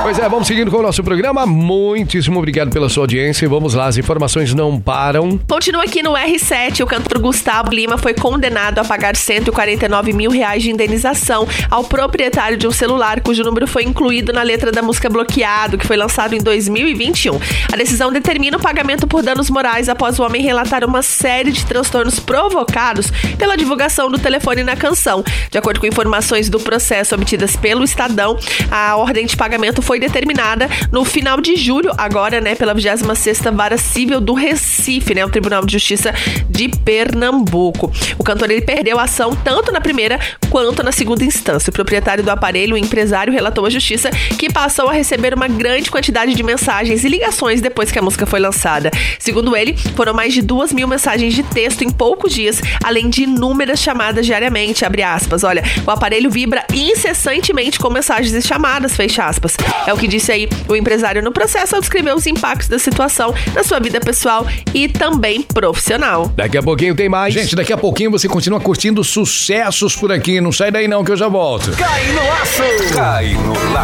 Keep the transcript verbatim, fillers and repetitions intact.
Pois é, vamos seguindo com o nosso programa. Muitíssimo obrigado pela sua audiência. Vamos lá, as informações não param. Continua aqui no R sete. O cantor Gustavo Lima foi condenado a pagar cento e quarenta e nove mil reais de indenização ao proprietário de um celular cujo número foi incluído na letra da música Bloqueado, que foi lançado em dois mil e vinte e um. A decisão determina o pagamento por danos morais após o homem relatar uma série de transtornos provocados pela divulgação do telefone na canção. De acordo com informações do processo obtidas pelo Estadão, a ordem de pagamento foi determinada no final de julho, agora, né, pela vigésima sexta Vara Civil do Recife, né, o Tribunal de Justiça de Pernambuco. O cantor, ele perdeu a ação tanto na primeira quanto na segunda instância. O proprietário do aparelho, o empresário, relatou à Justiça que passou a receber uma grande quantidade de mensagens e ligações depois que a música foi lançada. Segundo ele, foram mais de duas mil mensagens de texto em poucos dias, além de inúmeras chamadas diariamente, abre aspas. Olha, o aparelho vibra incessantemente com mensagens e chamadas, fecha aspas. É o que disse aí o empresário no processo ao descrever os impactos da situação na sua vida pessoal e também profissional. Daqui a pouquinho tem mais. Gente, daqui a pouquinho você continua curtindo sucessos por aqui. Não sai daí não que eu já volto. Cai no laço! Cai no laço!